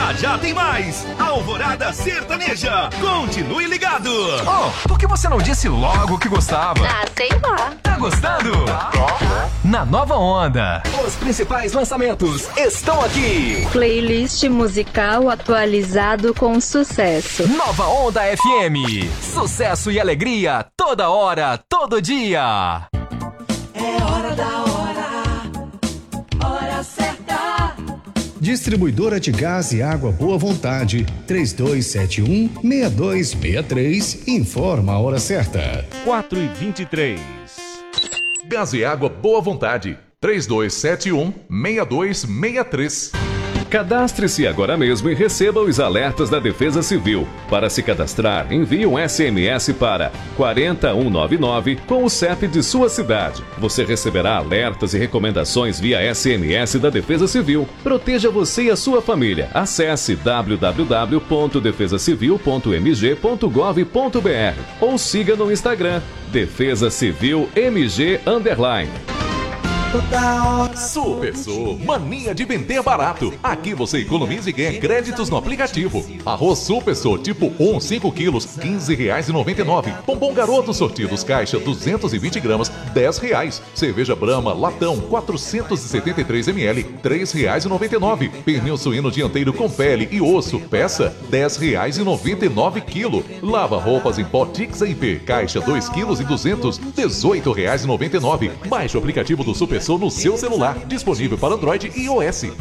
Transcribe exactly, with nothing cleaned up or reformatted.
Já já tem mais. Alvorada Sertaneja. Continue ligado. Oh, por que você não disse logo que gostava? Ah, sei lá. Tá gostando? Na Nova Onda, os principais lançamentos estão aqui. Playlist musical atualizado com sucesso. Nova Onda F M. Sucesso e alegria toda hora, todo dia. É hora da hora. Hora certa. Distribuidora de Gás e Água Boa Vontade, três dois sete um, seis dois seis três, informa a hora certa. quatro e vinte e três. Gás e Água Boa Vontade, três dois sete um, seis dois seis três. Cadastre-se agora mesmo e receba os alertas da Defesa Civil. Para se cadastrar, envie um S M S para quatro um nove nove com o C E P de sua cidade. Você receberá alertas e recomendações via S M S da Defesa Civil. Proteja você e a sua família. Acesse w w w ponto defesa civil ponto m g ponto gov ponto b r ou siga no Instagram Defesa Civil M G underline. Super Sul, mania de vender barato. Aqui você economiza e ganha créditos no aplicativo. Arroz Super Sul tipo um, cinco quilos, quinze reais e noventa e nove. Bombom Garoto sortidos caixa duzentos e vinte gramas, dez reais. Cerveja Brahma latão quatrocentos e setenta e três mililitros, três reais e noventa e nove. Pernil suíno dianteiro com pele e osso, peça dez reais e noventa e nove quilo. Lava roupas em pó Tix A I P, caixa dois quilos e duzentos, dezoito reais e noventa e nove. Baixe o aplicativo do Super Sul no seu celular, disponível para Android e iOS.